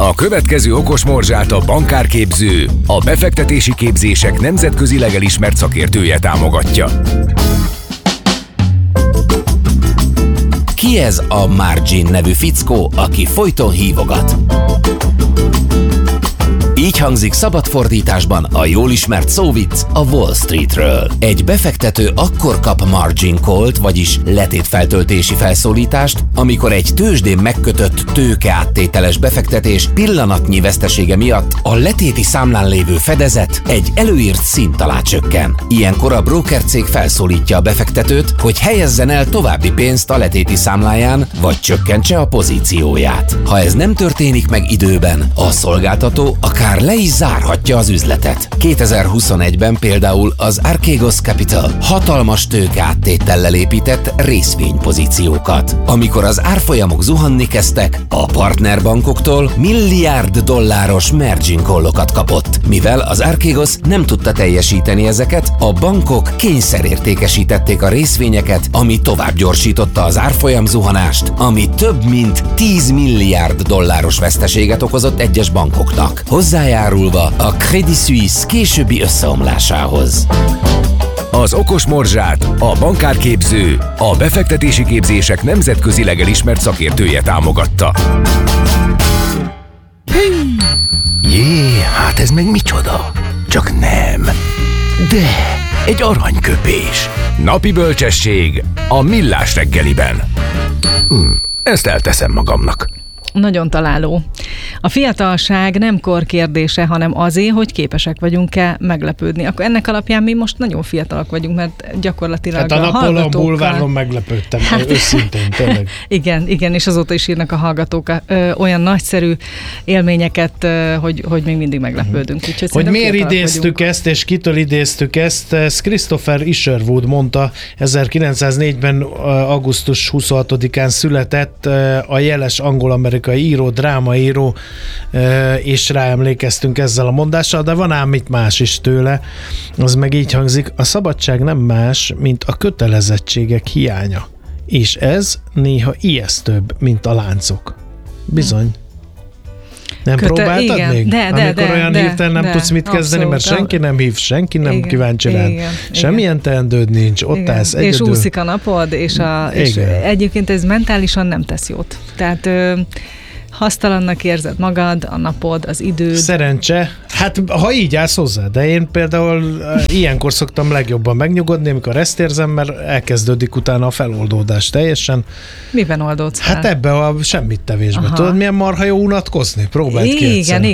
A következő okos morzsát a Bankárképző, a befektetési képzések nemzetközileg elismert szakértője támogatja. Ki ez a Margin nevű fickó, aki folyton hívogat? Így hangzik szabad fordításban a jól ismert szóvicc a Wall Streetről. Egy befektető akkor kap margin call-t, vagyis letétfeltöltési felszólítást, amikor egy tőzsdén megkötött tőkeáttételes befektetés pillanatnyi vesztesége miatt a letéti számlán lévő fedezet egy előírt szint alá csökken. Ilyenkor a brókercég felszólítja a befektetőt, hogy helyezzen el további pénzt a letéti számláján, vagy csökkentse a pozícióját. Ha ez nem történik meg időben, a szolgáltató akár le is zárhatja az üzletet. 2021-ben például az Archegos Capital hatalmas tőkeáttétellel épített részvénypozíciókat. Amikor az árfolyamok zuhanni kezdtek, a partnerbankoktól milliárd dolláros margin call-okat kapott. Mivel az Archegos nem tudta teljesíteni ezeket, a bankok kényszerértékesítették a részvényeket, ami tovább gyorsította az árfolyam zuhanást, ami több mint 10 milliárd dolláros veszteséget okozott egyes bankoknak, hozzájárulva a Credit Suisse későbbi összeomlásához. Az okos morzsát a Bankárképző, a befektetési képzések nemzetközileg elismert szakértője támogatta. Jé, hát ez meg micsoda? Csak nem. De, egy aranyköpés. Napi bölcsesség a Millás reggeliben. Ezt elteszem magamnak. Nagyon találó. A fiatalság nem kor kérdése, hanem azért, hogy képesek vagyunk-e meglepődni. Akkor ennek alapján mi most nagyon fiatalak vagyunk, mert gyakorlatilag hát a Napóleon bulváron meglepődtem, őszintén, tényleg. Igen, és azóta is írnak a hallgatók olyan nagyszerű élményeket, hogy még mindig meglepődünk. Úgyhogy hogy miért idéztük ezt, és kitől idéztük ezt Christopher Isherwood mondta, 1904-ben augusztus 26-án született, a jeles angol-amerikai író, drámaíró, és ráemlékeztünk ezzel a mondással, de van ám itt más is tőle. Az meg így hangzik: a szabadság nem más, mint a kötelezettségek hiánya. És ez néha ijesztőbb, mint a láncok. Bizony. Nem próbáltad igen, még? Amikor olyan hirtelen nem tudsz mit kezdeni, abszolút, mert senki nem hív, senki nem kíváncsi rád. Semmilyen teendőd nincs, ott állsz egyedül. És úszik a napod, és egyébként ez mentálisan nem tesz jót. Tehát hasztalannak érzed magad, a napod, az időd. Szerencse. Hát, ha így állsz hozzá, de én például ilyenkor szoktam legjobban megnyugodni, amikor ezt érzem, mert elkezdődik utána a feloldódás teljesen. Miben oldódsz fel? Hát ebbe a semmit tevésbe. Tudod, milyen marha jó unatkozni? Próbáld ki egyszer.